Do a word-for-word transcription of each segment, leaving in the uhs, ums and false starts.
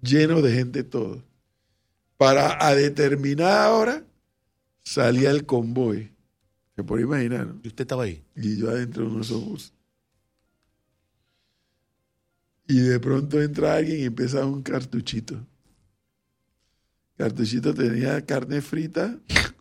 lleno de gente todo. Para a determinada hora salía el convoy. Se puede imaginar, ¿no? ¿Y usted estaba ahí? Y yo adentro de uno de esos buses. Y de pronto entra alguien y empieza un cartuchito. Cartuchito tenía carne frita,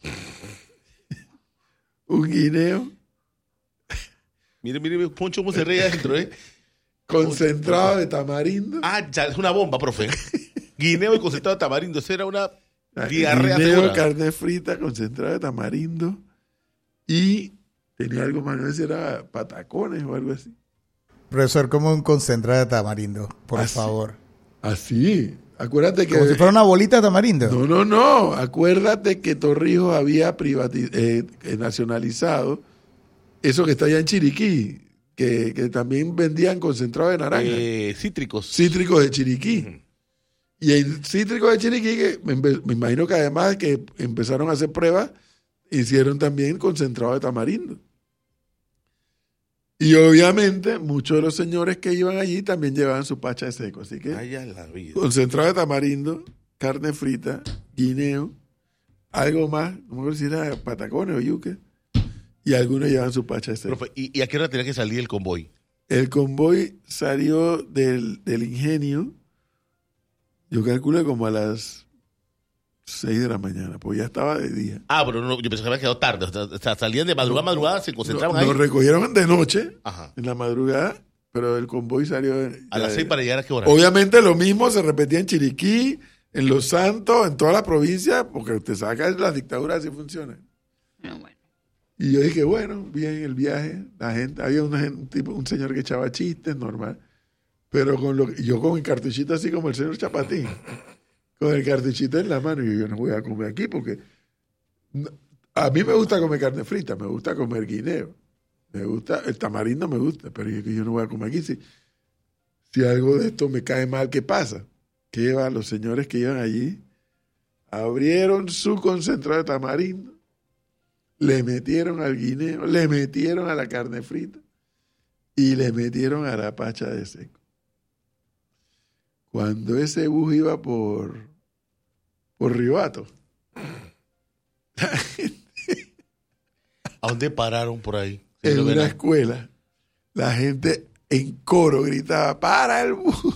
un guineo. Mire, mire, Poncho, cómo se reía adentro, ¿eh? Concentrado de tamarindo. Ah, ya, es una bomba, profe. Guineo y concentrado de tamarindo. Eso era una diarrea Guineo, segura. carne frita, concentrado de tamarindo. Y tenía algo más, no sé si era patacones o algo así. Profesor, como un concentrado de tamarindo, por Así. favor. Así. Acuérdate que... Como si fuera una bolita de tamarindo. No, no, no. Acuérdate que Torrijos había privati- eh, eh, nacionalizado eso que está allá en Chiriquí, que, que también vendían concentrado de naranja. Eh, cítricos. Cítricos de Chiriquí. Ujú. Y el cítrico de Chiriquí, que me, me imagino que además que empezaron a hacer pruebas, hicieron también concentrado de tamarindo. Y obviamente muchos de los señores que iban allí también llevaban su pacha de seco. Así que Ay, a la vida. concentrado de tamarindo, carne frita, guineo, algo más, no me acuerdo si era patacones o yuca, y algunos llevaban su pacha de seco. Profe, ¿y, ¿y a qué hora tenía que salir el convoy? El convoy salió del, del ingenio, yo calculo como a las seis de la mañana, pues ya estaba de día. Ah, pero no, yo pensé que había quedado tarde. O sea, salían de madrugada, madrugada, se concentraban Nos ahí. nos recogieron de noche, Ajá. en la madrugada, pero el convoy salió... de- A las ya seis de- para llegar a qué hora. Obviamente lo mismo se repetía en Chiriquí, en Los Santos, en toda la provincia, porque usted sabe que las dictaduras así funcionan. No, bueno. Y yo dije, bueno, bien el viaje, la gente, había una gen- un, tipo, un señor que echaba chistes, normal, pero con lo yo con el cartuchito así como el señor Chapatín, con el cartuchito en la mano, y yo, yo no voy a comer aquí porque no- a mí me gusta comer carne frita, me gusta comer guineo, me gusta, el tamarindo me gusta, pero yo, yo no voy a comer aquí. Si, si algo de esto me cae mal, ¿qué pasa? Que va, los señores que iban allí abrieron su concentrado de tamarindo, le metieron al guineo, le metieron a la carne frita y le metieron a la pacha de seco. Cuando ese bus iba por, por Ribato, ¿A dónde pararon por ahí? en Señor una Verán. escuela, la gente en coro gritaba, ¡para el bus!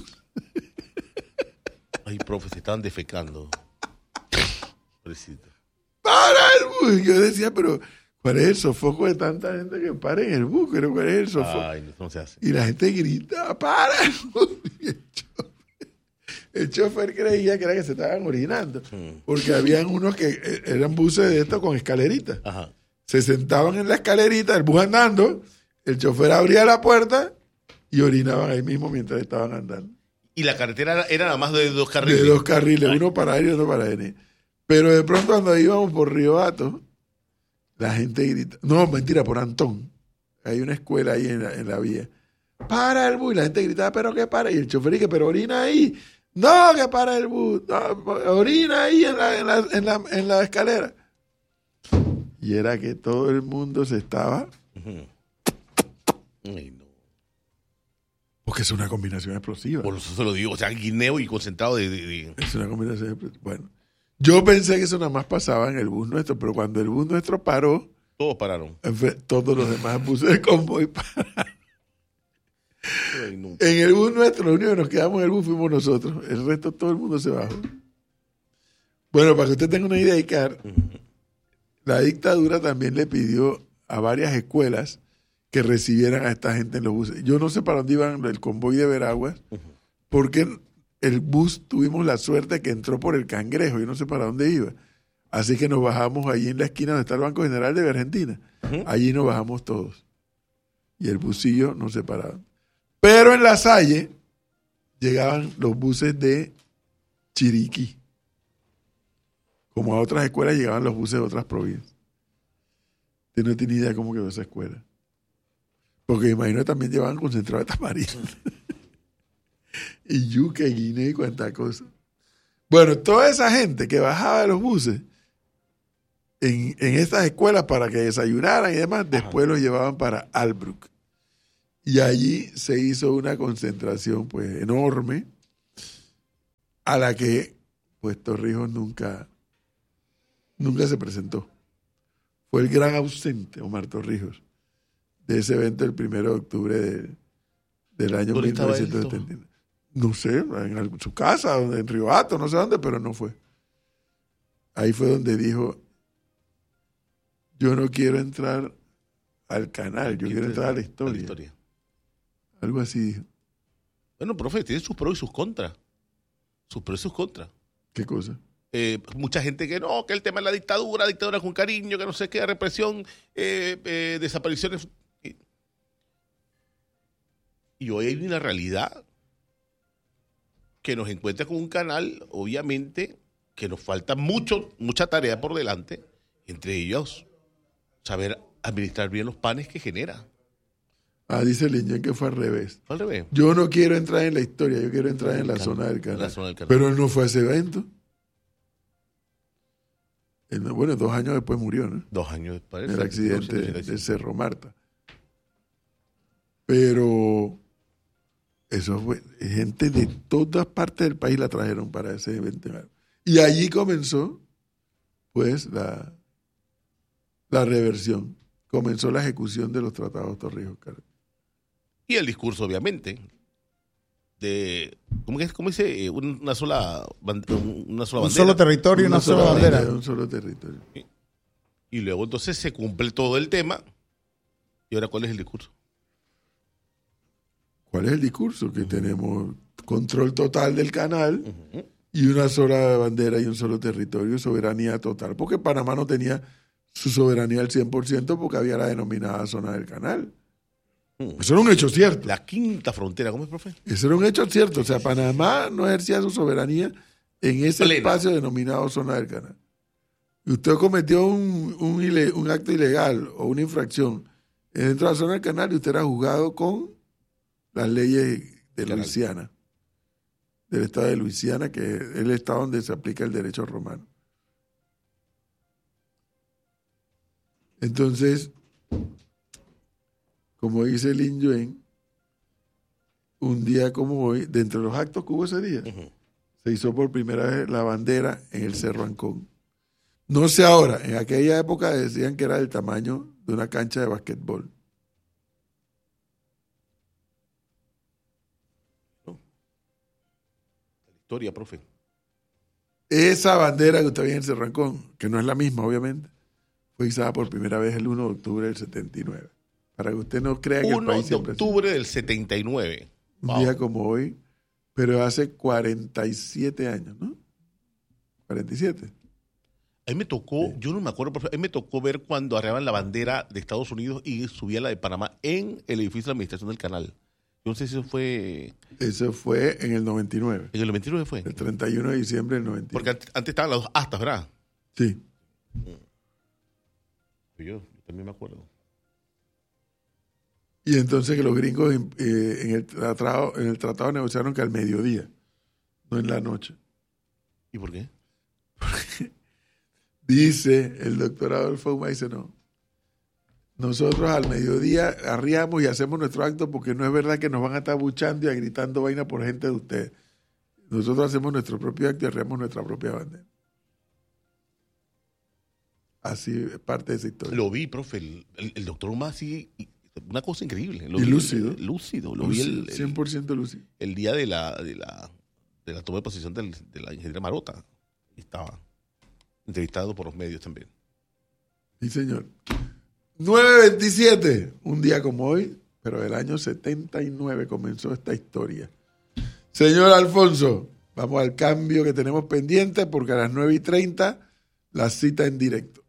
Ay, profe, se estaban defecando. Pobrecito. ¡Para el bus! Y yo decía, pero ¿cuál es el sofoco de tanta gente que para en el bus? Pero ¿cuál es el sofoco? Ay, no, no se hace. Y la gente gritaba, ¡para el bus! Y el chofer, el chofer creía que era que se estaban orinando, Mm. porque habían unos que eh, eran buses de estos con escaleritas. Ajá. Se sentaban en la escalerita, el bus andando, el chofer abría la puerta y orinaban ahí mismo mientras estaban andando. Y la carretera era, era nada más de dos carriles. De dos carriles, uno para él y otro para él. Pero de pronto cuando íbamos por Río Hato, la gente grita, no, mentira, por Antón. Hay una escuela ahí en la, en la vía. Para el bus, y la gente gritaba, pero que para, y el chofer dice, pero orina ahí. No, que para el bus, no, orina ahí en la, en la, en la, en la escalera. Y era que todo el mundo se estaba, Ujú. Ay, no. porque es una combinación explosiva. Por eso se lo digo. O sea, guineo y concentrado de... de- de- Es una combinación explosiva. Bueno, yo pensé que eso nada más pasaba en el bus nuestro, pero cuando el bus nuestro paró, Todos pararon. en fe- todos los demás buses de convoy pararon. Ay, no. En el bus nuestro, lo único que nos quedamos en el bus fuimos nosotros. El resto, todo el mundo se bajó. Bueno, para que usted tenga una idea, Icar, la dictadura también le pidió a varias escuelas que recibieran a esta gente en los buses. Yo no sé para dónde iban el convoy de Veraguas, porque el bus tuvimos la suerte que entró por el Cangrejo, yo no sé para dónde iba. Así que nos bajamos allí en la esquina donde está el Banco General de Argentina. Ujú. Allí nos bajamos todos. Y el busillo nos separaba. Pero en La Salle llegaban los buses de Chiriquí. Como a otras escuelas llegaban los buses de otras provincias. Usted no tiene idea cómo quedó esa escuela. Porque me imagino que también llevaban concentrado de tamarindo. Y yuca, y guineo y cuánta cosa. Bueno, toda esa gente que bajaba de los buses en, en estas escuelas para que desayunaran y demás, después los llevaban para Albrook. Y allí se hizo una concentración pues enorme. a la que pues Torrijos nunca, nunca se presentó. Fue el gran ausente, Omar Torrijos, de ese evento el primero de octubre de, del año mil novecientos setenta y nueve. No sé, en su casa, en Río Hato, no sé dónde, pero no fue. Ahí fue donde dijo, yo no quiero entrar al canal, yo quiero entrar a la historia. A la historia. Algo así dijo. Bueno, profe, tiene sus pros y sus contras. Sus pros y sus contras. ¿Qué cosa? Eh, mucha gente que no, que el tema de la dictadura, dictadura con cariño, que no sé qué, represión, eh, eh, desapariciones. Y hoy hay una realidad que nos encuentra con un canal, obviamente, que nos falta mucho, mucha tarea por delante, entre ellos saber administrar bien los panes que genera. Ah, dice Liñán que fue al revés. Fue al revés. Yo no quiero entrar en la historia, yo quiero entrar en la, canal, zona del canal. la zona del canal. Pero él no fue a ese evento. Él, bueno, dos años después murió, ¿no? Dos años después. El accidente del Cerro Marta. Pero eso fue, gente de todas partes del país la trajeron para ese evento. Y allí comenzó, pues, la, la reversión. Comenzó la ejecución de los tratados Torrijos. Y el discurso, obviamente, de, ¿cómo, es, cómo dice? Una sola, una sola bandera. Un solo territorio y una, una sola, sola bandera. bandera. Un solo territorio. Y, y luego entonces se cumple todo el tema. ¿Y ahora cuál es el discurso? ¿Cuál es el discurso? Que uh-huh. tenemos control total del canal uh-huh. y una sola bandera y un solo territorio, soberanía total. Porque Panamá no tenía su soberanía al cien por ciento porque había la denominada zona del canal. Uh-huh. Eso era un hecho cierto. La quinta frontera, ¿cómo es, profe? Eso era un hecho cierto. O sea, Panamá no ejercía su soberanía en ese Plena. espacio denominado zona del canal. Y usted cometió un, un, ile, un acto ilegal o una infracción dentro de la zona del canal y usted era juzgado con las leyes de Luisiana, del estado de Luisiana, que es el estado donde se aplica el derecho romano. Entonces, como dice Lin Yuen, un día como hoy, de entre los actos que hubo ese día, uh-huh. se hizo por primera vez la bandera en el Cerro Ancón. No sé ahora, en aquella época decían que era del tamaño de una cancha de basquetbol. Historia, profe. Esa bandera que usted ve en el Cerro Ancón, que no es la misma, obviamente, fue izada por primera vez el uno de octubre del setenta y nueve. Para que usted no crea que el país siempre... uno de octubre del setenta y nueve. Un wow. día como hoy, pero hace cuarenta y siete años, ¿no? cuarenta y siete. A mí me tocó, sí. yo no me acuerdo, profe, a mí me tocó ver cuando arribaban la bandera de Estados Unidos y subía la de Panamá en el edificio de la administración del canal. Yo no sé si eso fue... Eso fue en el noventa y nueve. ¿En el noventa y nueve fue? El treinta y uno de diciembre del noventa y nueve. Porque antes estaban las dos astas, ¿verdad? Sí. Yo, yo también me acuerdo. Y entonces que los gringos eh, en, el tratado, en el tratado negociaron que al mediodía, no en la noche. ¿Y por qué? Porque dice el doctor Adolfo Uma, dice no. Nosotros al mediodía arriamos y hacemos nuestro acto porque no es verdad que nos van a estar buchando y gritando vaina por gente de ustedes. Nosotros hacemos nuestro propio acto y arriamos nuestra propia bandera. Así es parte de esa historia. Lo vi, profe, el, el, el doctor Uma así, una cosa increíble. Lo y vi, lúcido. El, lúcido. Lo lúcido, vi el, el, cien por ciento lúcido. El día de la, de la, de la toma de posición del, de la ingeniera Marota. Estaba entrevistado por los medios también. Sí, señor. nueve veintisiete, un día como hoy, pero del año setenta y nueve comenzó esta historia. Señor Alfonso, vamos al cambio que tenemos pendiente porque a las nueve y treinta la cita en directo.